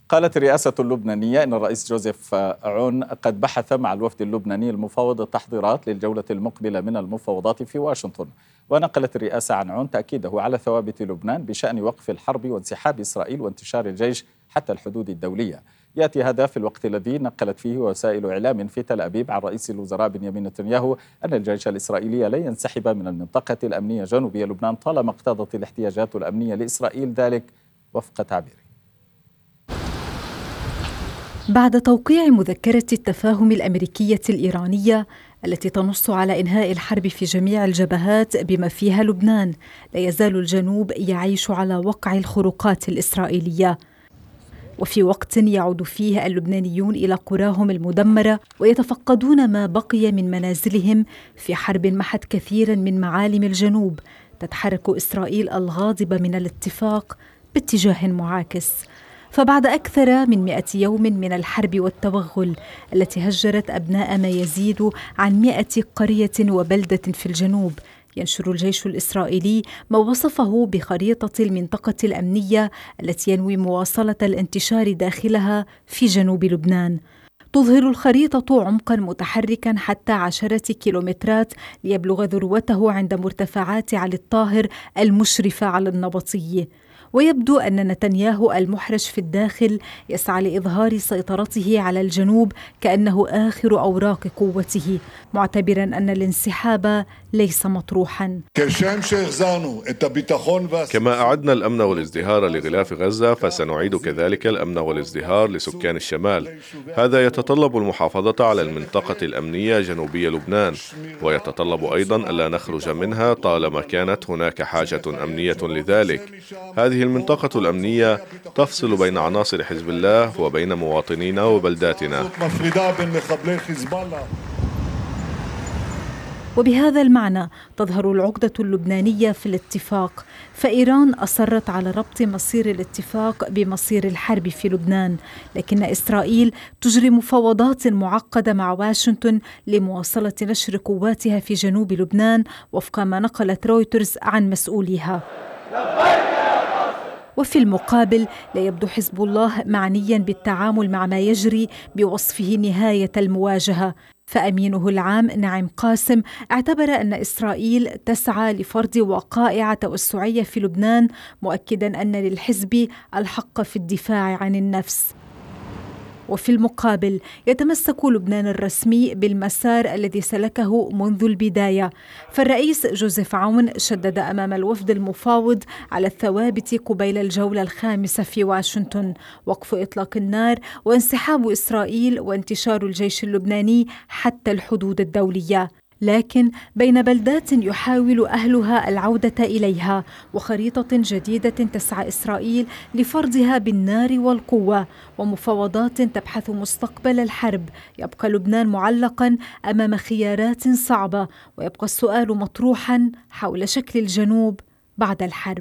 قالت الرئاسة اللبنانية إن الرئيس جوزيف عون قد بحث مع الوفد اللبناني المفاوض التحضيرات للجولة المقبلة من المفاوضات في واشنطن. ونقلت الرئاسة عن عون تأكيده على ثوابت لبنان بشأن وقف الحرب وانسحاب إسرائيل وانتشار الجيش حتى الحدود الدولية. يأتي هذا في الوقت الذي نقلت فيه وسائل إعلام في تل أبيب عن رئيس الوزراء بنيامين نتنياهو أن الجيش الإسرائيلي لن ينسحب من المنطقة الأمنية جنوبية لبنان طالما اقتضت الاحتياجات الأمنية لإسرائيل ذلك وفق تعبيره. بعد توقيع مذكرة التفاهم الأمريكية الإيرانية التي تنص على إنهاء الحرب في جميع الجبهات بما فيها لبنان، لا يزال الجنوب يعيش على وقع الخروقات الإسرائيلية، وفي وقت يعود فيه اللبنانيون إلى قراهم المدمرة ويتفقدون ما بقي من منازلهم في حرب محت كثيرا من معالم الجنوب، تتحرك إسرائيل الغاضبة من الاتفاق باتجاه معاكس. فبعد أكثر من 100 يوم من الحرب والتوغل التي هجرت أبناء ما يزيد عن 100 قرية وبلدة في الجنوب، ينشر الجيش الإسرائيلي ما وصفه بخريطة المنطقة الأمنية التي ينوي مواصلة الانتشار داخلها في جنوب لبنان. تظهر الخريطة عمقا متحركا حتى 10 كيلومترات ليبلغ ذروته عند مرتفعات علي الطاهر المشرفة على النبطية. ويبدو أن نتنياهو المحرج في الداخل يسعى لإظهار سيطرته على الجنوب كأنه آخر أوراق قوته، معتبرا أن الانسحاب ليس مطروحا. كما أعدنا الأمن والازدهار لغلاف غزة فسنعيد كذلك الأمن والازدهار لسكان الشمال. هذا يتطلب المحافظة على المنطقة الأمنية جنوبي لبنان، ويتطلب أيضا ألا نخرج منها طالما كانت هناك حاجة أمنية لذلك. هذه المنطقة الأمنية تفصل بين عناصر حزب الله وبين مواطنينا وبلداتنا. وبهذا المعنى تظهر العقدة اللبنانية في الاتفاق، فإيران أصرت على ربط مصير الاتفاق بمصير الحرب في لبنان، لكن إسرائيل تجري مفاوضات معقدة مع واشنطن لمواصلة نشر قواتها في جنوب لبنان وفق ما نقلت رويترز عن مسؤوليها. وفي المقابل لا يبدو حزب الله معنيا بالتعامل مع ما يجري بوصفه نهاية المواجهة، فأمينه العام نعيم قاسم اعتبر أن إسرائيل تسعى لفرض وقائع توسعية في لبنان، مؤكدا أن للحزب الحق في الدفاع عن النفس. وفي المقابل يتمسك لبنان الرسمي بالمسار الذي سلكه منذ البداية، فالرئيس جوزيف عون شدد أمام الوفد المفاوض على الثوابت قبيل الجولة الخامسة في واشنطن: وقف إطلاق النار وانسحاب إسرائيل وانتشار الجيش اللبناني حتى الحدود الدولية. لكن بين بلدات يحاول أهلها العودة إليها وخريطة جديدة تسعى إسرائيل لفرضها بالنار والقوة ومفاوضات تبحث مستقبل الحرب، يبقى لبنان معلقا أمام خيارات صعبة، ويبقى السؤال مطروحا حول شكل الجنوب بعد الحرب.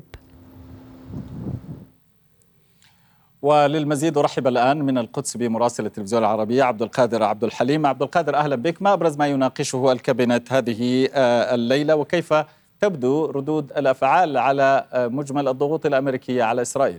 وللمزيد أرحب الآن من القدس بمراسل التلفزيون العربية عبد القادر عبد الحليم. عبد القادر، أهلا بك. ما أبرز ما يناقشه الكابينت هذه الليلة، وكيف تبدو ردود الأفعال على مجمل الضغوط الأمريكية على إسرائيل؟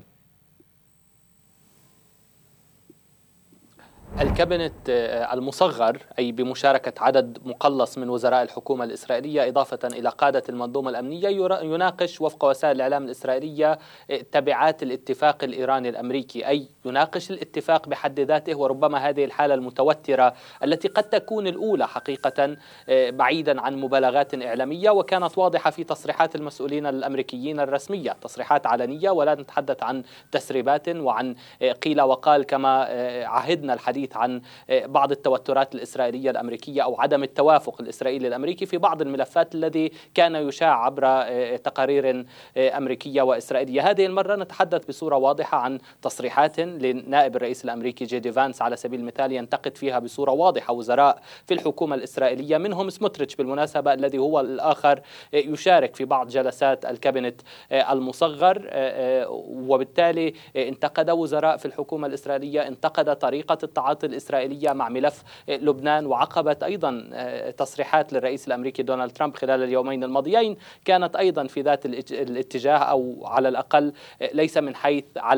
الكابينت المصغر، أي بمشاركة عدد مقلص من وزراء الحكومة الإسرائيلية إضافة إلى قادة المنظومة الأمنية، يناقش وفق وسائل الإعلام الإسرائيلية تبعات الاتفاق الإيراني الأمريكي، أي يناقش الاتفاق بحد ذاته. وربما هذه الحالة المتوترة التي قد تكون الأولى حقيقة بعيدا عن مبالغات إعلامية، وكانت واضحة في تصريحات المسؤولين الأمريكيين الرسمية، تصريحات علنية ولا نتحدث عن تسريبات وعن قيل وقال، كما عهدنا الحديث عن بعض التوترات الإسرائيلية الأمريكية أو عدم التوافق الإسرائيلي الأمريكي في بعض الملفات الذي كان يشاع عبر تقارير أمريكية وإسرائيلية. هذه المرة نتحدث بصورة واضحة عن تصريحات لنائب الرئيس الأمريكي جي دي فانس على سبيل المثال، ينتقد فيها بصورة واضحة وزراء في الحكومة الإسرائيلية، منهم سموتريتش بالمناسبة الذي هو الآخر يشارك في بعض جلسات الكابينت المصغر. وبالتالي انتقد وزراء في الحكومة الإسرائيلية، انتقد طريقة التعاطي الإسرائيلية مع ملف لبنان، وعقبت أيضا تصريحات للرئيس الأمريكي دونالد ترامب خلال اليومين الماضيين كانت أيضا في ذات الاتجاه، أو على الأقل ليس من حيث